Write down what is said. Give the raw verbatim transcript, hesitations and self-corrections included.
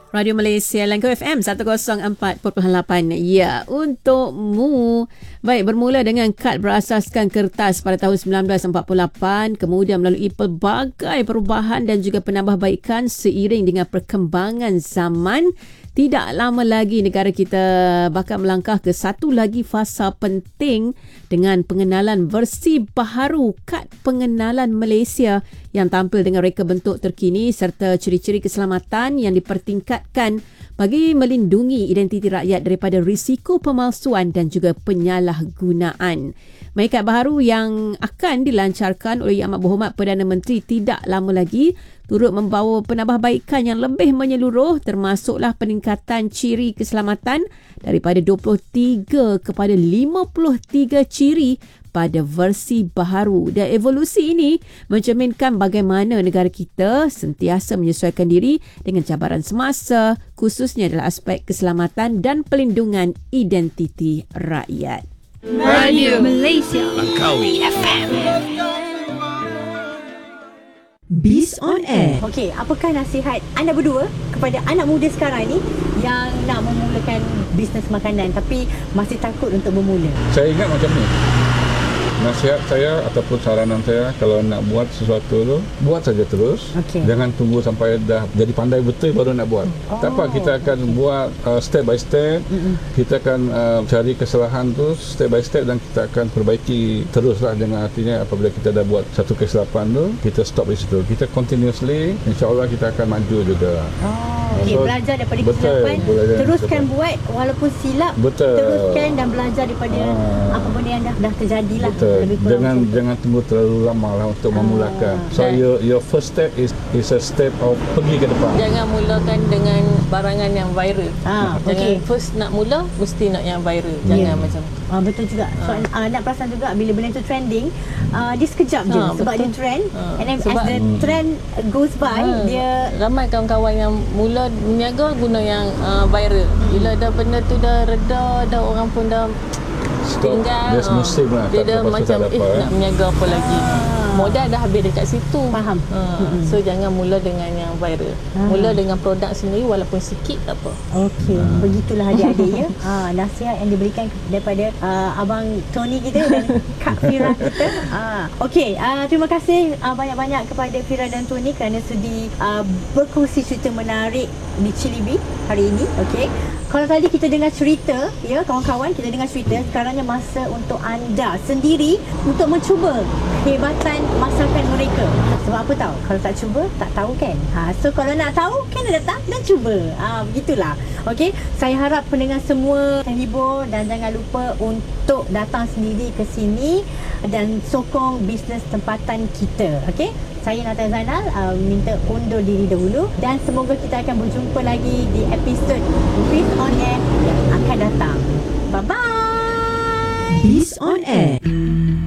Radio Malaysia Langkawi F M seratus empat perpuluhan lapan. Ya, untukmu. Baik, bermula dengan kad berasaskan kertas pada tahun sembilan belas empat puluh lapan, kemudian melalui pelbagai perubahan dan juga penambahbaikan seiring dengan perkembangan zaman. Tidak lama lagi negara kita bakal melangkah ke satu lagi fasa penting dengan pengenalan versi baharu kad pengenalan Malaysia yang tampil dengan reka bentuk terkini serta ciri-ciri keselamatan yang dipertingkatkan bagi melindungi identiti rakyat daripada risiko pemalsuan dan juga penyalahgunaan. Kad baharu yang akan dilancarkan oleh Yang Amat Berhormat Perdana Menteri tidak lama lagi turut membawa penambahbaikan yang lebih menyeluruh termasuklah peningkatan ciri keselamatan daripada dua puluh tiga kepada lima puluh tiga ciri pada versi baharu. Dan evolusi ini mencerminkan bagaimana negara kita sentiasa menyesuaikan diri dengan cabaran semasa, khususnya dalam aspek keselamatan dan pelindungan identiti rakyat. Radio Malaysia Langkawi F M. Biz on Air. Okey, apakah nasihat anda berdua kepada anak muda sekarang ni yang nak memulakan bisnes makanan tapi masih takut untuk bermula? Saya ingat macam ni. Nasihat saya ataupun saranan saya, kalau nak buat sesuatu tu, buat saja terus. Okay. Jangan tunggu sampai dah jadi pandai betul baru nak buat. Oh. Tak apa, kita akan buat uh, step by step. Mm-mm. Kita akan uh, cari kesalahan tu step by step dan kita akan perbaiki teruslah. Dengan artinya apabila kita dah buat satu kesilapan tu, kita stop di situ. Kita continuously, insya-Allah kita akan maju juga. Oh, okay. So, belajar daripada betul, kesilapan, belajar teruskan betul. buat walaupun silap. Betul. Teruskan dan belajar daripada ah. apa benda yang dah dah terjadilah. Jangan jangan tunggu terlalu lama lah untuk ah, memulakan. So your your first step is is a step of pergi ke depan. Jangan mulakan dengan barangan yang viral. Ah, jangan okay. first nak mula mesti nak yang viral. Jangan yeah. macam tu. Ah, betul juga. So ah. uh, nak perasan juga bila benda tu trending, uh, dia sekejap je ah, sebab betul. dia trend. Ah. And then sebab, as the hmm. trend goes by, ah. dia ramai kawan-kawan yang mula niaga guna yang uh, viral. Hmm. Bila dah benda tu dah reda, dah orang pun dah stop. Tinggal, Dia musim lah. Dia dah macam eh apa, nak berniaga apa ah. lagi. Modal dah habis dekat situ. Faham. Ha. Mm-hmm. So jangan mula dengan yang viral. Ah. Mula dengan produk sendiri walaupun sikit tak apa. Okey, ah. begitulah adik-adik ya. Ha, nasihat yang diberikan daripada uh, abang Tony kita dan Kak Fira kita. Ha. Okey, uh, terima kasih uh, banyak-banyak kepada Fira dan Tony kerana sudi uh, berkongsi cerita menarik di Cilibi hari ini. Okey. Kalau tadi kita dengar cerita, ya kawan-kawan, kita dengar cerita, sekarangnya masa untuk anda sendiri untuk mencuba kehebatan masakan mereka. Sebab apa tahu? Kalau tak cuba, tak tahu kan? Ha, so kalau nak tahu, kena datang dan cuba. Ha, begitulah. Okey, saya harap pendengar semua terhibur dan jangan lupa untuk datang sendiri ke sini dan sokong bisnes tempatan kita. Okey? Saya Nata Zainal uh, minta undur diri dahulu dan semoga kita akan berjumpa lagi di episod Biz on Air yang akan datang. Bye-bye! Biz on Air.